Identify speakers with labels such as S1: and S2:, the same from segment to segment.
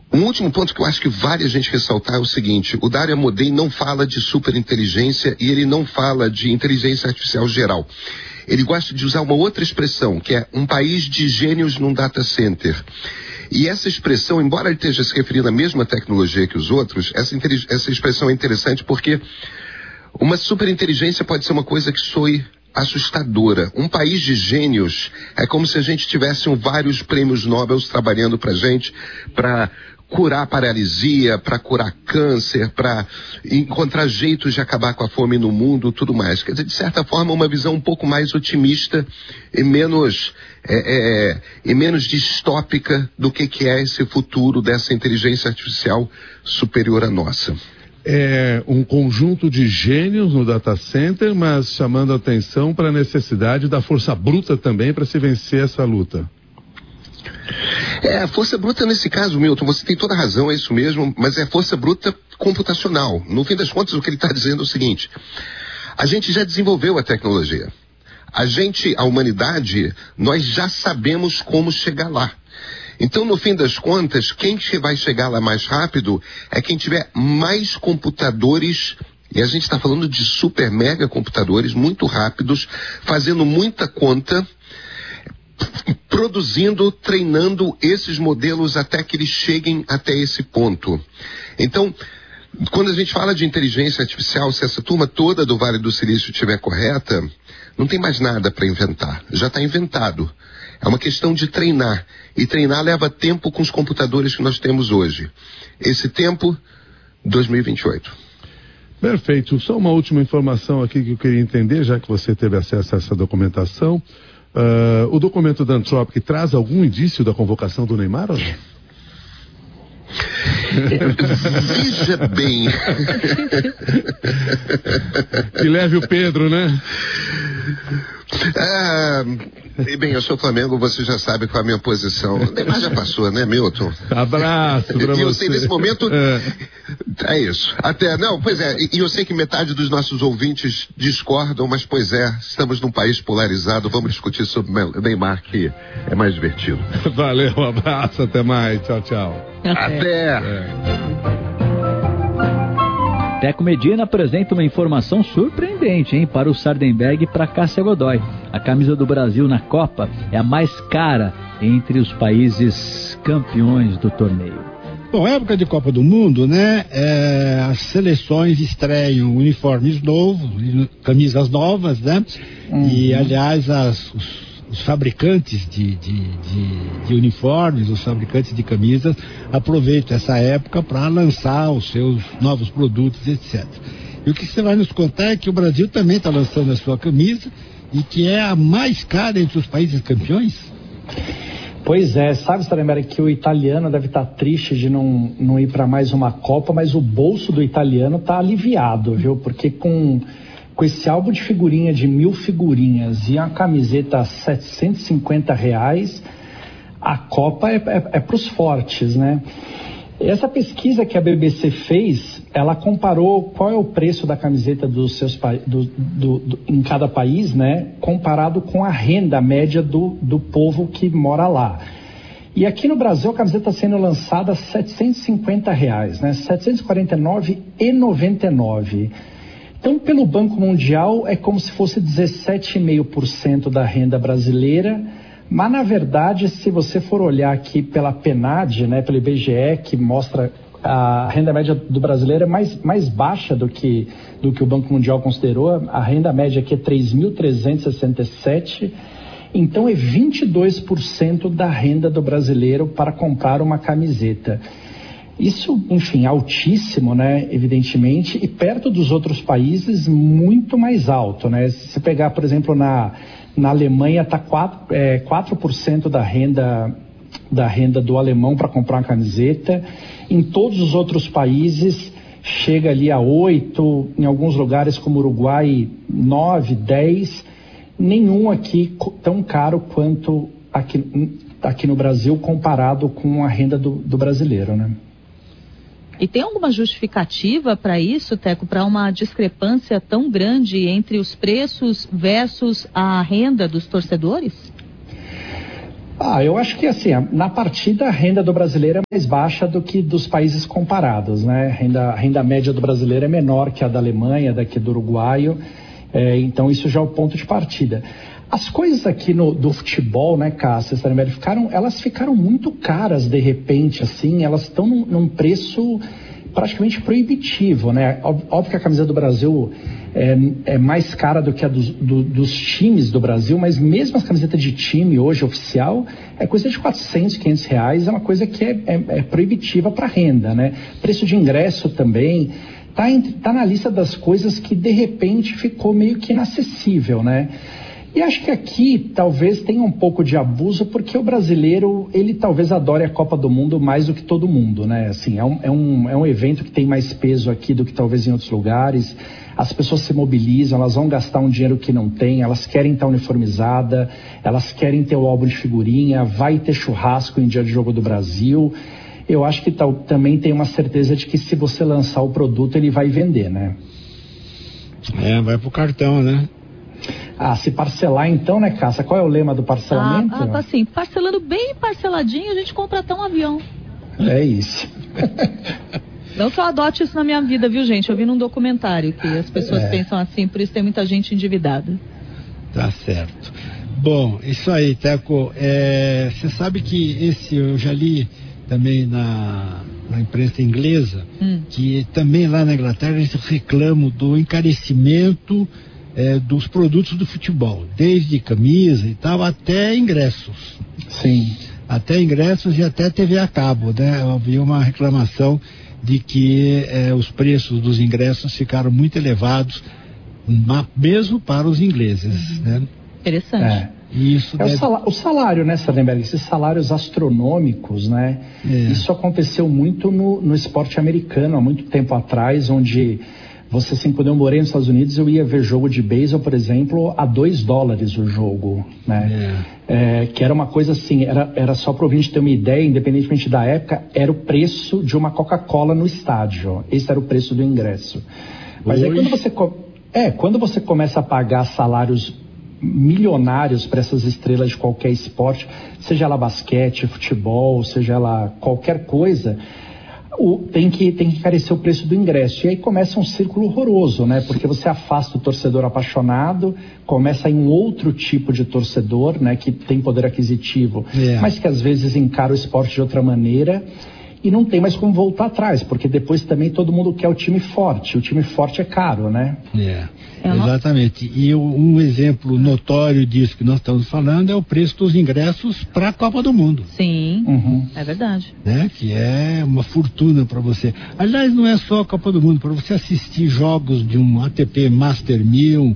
S1: Um último ponto que eu acho que vale a gente ressaltar é o seguinte: o Dario Amodei não fala de superinteligência e ele não fala de inteligência artificial geral. Ele gosta de usar uma outra expressão, que é um país de gênios num data center. E essa expressão, embora ele esteja se referindo à mesma tecnologia que os outros, essa expressão é interessante porque uma superinteligência pode ser uma coisa que soe assustadora. Um país de gênios é como se a gente tivesse vários prêmios Nobel trabalhando pra gente, para curar paralisia, para curar câncer, para encontrar jeitos de acabar com a fome no mundo, tudo mais. Quer dizer, de certa forma, uma visão um pouco mais otimista e menos distópica do que é esse futuro dessa inteligência artificial superior à nossa.
S2: É um conjunto de gênios no data center, mas chamando a atenção para a necessidade da força bruta também para se vencer essa luta.
S1: A força bruta nesse caso, Milton, você tem toda a razão, é isso mesmo, mas é força bruta computacional. No fim das contas, o que ele está dizendo é o seguinte: a gente já desenvolveu a tecnologia. A humanidade, nós já sabemos como chegar lá. Então, no fim das contas, quem vai chegar lá mais rápido é quem tiver mais computadores, e a gente está falando de super mega computadores muito rápidos, fazendo muita conta, produzindo, treinando esses modelos até que eles cheguem até esse ponto. Então, quando a gente fala de inteligência artificial, se essa turma toda do Vale do Silício estiver correta, não tem mais nada para inventar. Já está inventado. É uma questão de treinar. E treinar leva tempo com os computadores que nós temos hoje. Esse tempo, 2028.
S2: Perfeito. Só uma última informação aqui que eu queria entender, já que você teve acesso a essa documentação. O documento da Anthropic traz algum indício da convocação do Neymar ou não?
S1: Veja bem.
S2: Que leve o Pedro, né?
S1: Bem, eu sou Flamengo, você já sabe qual é a minha posição. O Neymar já passou, né, Milton?
S2: Abraço pra você.
S1: E eu sei, nesse momento, é isso. E eu sei que metade dos nossos ouvintes discordam, mas pois é, estamos num país polarizado, vamos discutir sobre o Neymar, que é mais divertido.
S2: Valeu, um abraço, até mais, tchau, tchau.
S1: Até!
S3: Teco Medina apresenta uma informação surpreendente, hein, para o Sardenberg e para Cássia Godoy. A camisa do Brasil na Copa é a mais cara entre os países campeões do torneio.
S4: Bom, época de Copa do Mundo, né? As seleções estreiam uniformes novos, camisas novas, né? E, aliás, os fabricantes de uniformes, os fabricantes de camisas aproveitam essa época para lançar os seus novos produtos, etc. E o que você vai nos contar é que o Brasil também está lançando a sua camisa e que é a mais cara entre os países campeões?
S5: Pois é, sabe, Sardenberg, que o italiano deve estar triste de não ir para mais uma Copa, mas o bolso do italiano está aliviado, viu? Porque com esse álbum de figurinha de 1000 figurinhas e uma camiseta a R$750, a Copa é para os fortes, né? Essa pesquisa que a BBC fez, ela comparou qual é o preço da camiseta em cada país, né? Comparado com a renda média do povo que mora lá. E aqui no Brasil a camiseta está sendo lançada a R$750, né? R$749,99. Então, pelo Banco Mundial, é como se fosse 17,5% da renda brasileira, mas, na verdade, se você for olhar aqui pela PNAD, né, pelo IBGE, que mostra a renda média do brasileiro é mais baixa do que o Banco Mundial considerou. A renda média aqui é 3.367, então é 22% da renda do brasileiro para comprar uma camiseta. Isso, enfim, altíssimo, né, evidentemente, e perto dos outros países, muito mais alto, né? Se você pegar, por exemplo, na Alemanha, está 4% da renda do alemão para comprar uma camiseta. Em todos os outros países, chega ali a 8%, em alguns lugares como Uruguai, 9%, 10%. Nenhum aqui tão caro quanto aqui no Brasil, comparado com a renda do brasileiro, né?
S6: E tem alguma justificativa para isso, Teco, para uma discrepância tão grande entre os preços versus a renda dos torcedores?
S5: Eu acho que assim, na partida a renda do brasileiro é mais baixa do que dos países comparados, né? A renda média do brasileiro é menor que a da Alemanha, daqui do uruguaio, então isso já é o ponto de partida. As coisas aqui do futebol, né, Cássia, elas ficaram muito caras de repente, assim, elas estão num preço praticamente proibitivo, né? Óbvio que a camisa do Brasil é mais cara do que a dos times do Brasil, mas mesmo as camisetas de time hoje oficial é coisa de 400, 500 reais, é uma coisa que é proibitiva para renda, né? Preço de ingresso também tá na lista das coisas que de repente ficou meio que inacessível, né? E acho que aqui talvez tenha um pouco de abuso, porque o brasileiro, ele talvez adore a Copa do Mundo mais do que todo mundo, né? Assim, é um evento que tem mais peso aqui do que talvez em outros lugares. As pessoas se mobilizam, elas vão gastar um dinheiro que não tem, elas querem estar uniformizada, elas querem ter o álbum de figurinha, vai ter churrasco em dia de jogo do Brasil. Eu acho que também tem uma certeza de que se você lançar o produto, ele vai vender, né?
S4: Vai pro cartão, né?
S5: Se parcelar então, né, Cássia? Qual é o lema do parcelamento?
S6: Assim, parcelando bem parceladinho, a gente compra até um avião.
S5: É isso.
S6: Não que eu adote isso na minha vida, viu, gente? Eu vi num documentário que as pessoas pensam assim, por isso tem muita gente endividada.
S4: Tá certo. Bom, isso aí, Teco. Você sabe que eu já li também na imprensa inglesa, que também lá na Inglaterra eles reclamam do encarecimento dos produtos do futebol, desde camisa e tal, até ingressos.
S5: Sim.
S4: Até ingressos e até TV a cabo, né? Havia uma reclamação de que os preços dos ingressos ficaram muito elevados, mesmo para os ingleses, né?
S6: Interessante.
S4: Isso
S5: o salário, né, Sardenberg? Esses salários astronômicos, né? Isso aconteceu muito no esporte americano há muito tempo atrás, onde você, assim, quando eu morei nos Estados Unidos, eu ia ver jogo de beisebol, por exemplo, a $2 o jogo, né? Que era uma coisa assim, era só para o ouvinte ter uma ideia, independentemente da época, era o preço de uma Coca-Cola no estádio. Esse era o preço do ingresso. Mas aí quando você começa a pagar salários milionários para essas estrelas de qualquer esporte, seja ela basquete, futebol, seja ela qualquer coisa, tem que encarecer o preço do ingresso. E aí começa um círculo horroroso, né? Porque você afasta o torcedor apaixonado, começa em um outro tipo de torcedor, né? Que tem poder aquisitivo, mas que às vezes encara o esporte de outra maneira e não tem mais como voltar atrás, porque depois também todo mundo quer o time forte. O time forte é caro, né?
S4: Exatamente. E um exemplo notório disso que nós estamos falando é o preço dos ingressos para a Copa do Mundo.
S6: Sim, é verdade.
S4: Né? Que é uma fortuna para você. Aliás, não é só a Copa do Mundo, para você assistir jogos de um ATP Master 1000,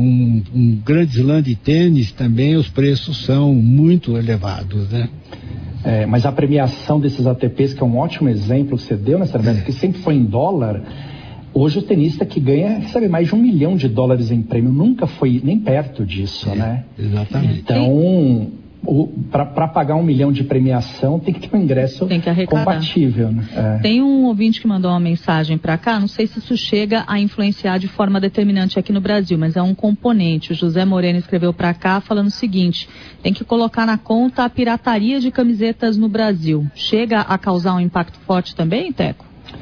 S4: um grande slam de tênis, também os preços são muito elevados, né?
S5: Mas a premiação desses ATPs, que é um ótimo exemplo que você deu, né, Sardenberg, que sempre foi em dólar. Hoje o tenista que ganha recebe mais de $1 milhão em prêmio, nunca foi nem perto disso, né?
S4: Exatamente.
S5: Então, para pagar $1 milhão de premiação tem que ter um ingresso compatível, né?
S6: Tem um ouvinte que mandou uma mensagem para cá, não sei se isso chega a influenciar de forma determinante aqui no Brasil, mas é um componente. O José Moreno escreveu para cá falando o seguinte: tem que colocar na conta a pirataria de camisetas no Brasil. Chega a causar um impacto forte também, Teco?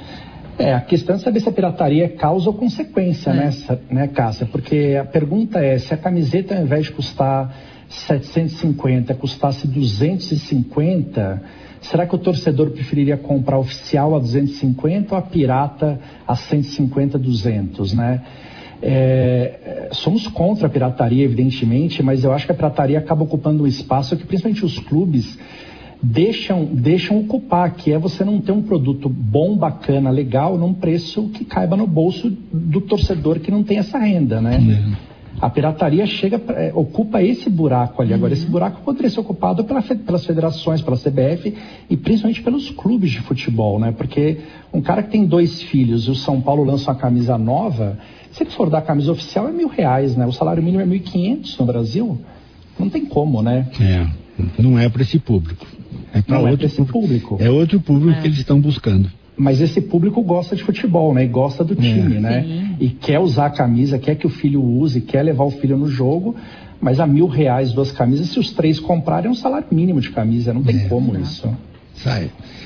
S5: A questão é saber se a pirataria é causa ou consequência, né, Cássia? Porque a pergunta é, se a camiseta, ao invés de custar 750, custasse 250, será que o torcedor preferiria comprar a oficial a 250 ou a pirata a 150, 200, né? Somos contra a pirataria, evidentemente, mas eu acho que a pirataria acaba ocupando um espaço que principalmente os clubes deixam ocupar, que é você não ter um produto bom, bacana, legal, num preço que caiba no bolso do torcedor que não tem essa renda, né? A pirataria ocupa esse buraco ali. Agora, esse buraco poderia ser ocupado pelas federações, pela CBF e principalmente pelos clubes de futebol, né? Porque um cara que tem 2 filhos e o São Paulo lança uma camisa nova, se ele for dar a camisa oficial é R$1.000, né? O salário mínimo é 1.500 no Brasil. Não tem como, né?
S4: Não é para esse público. É para outro público. É outro público que eles estão buscando.
S5: Mas esse público gosta de futebol, né? E gosta do time, né?
S6: Sim.
S5: E quer usar a camisa, quer que o filho use, quer levar o filho no jogo. Mas a R$1.000 2 camisas, se os 3 comprarem, é um salário mínimo de camisa. Não tem como isso.
S4: Sai.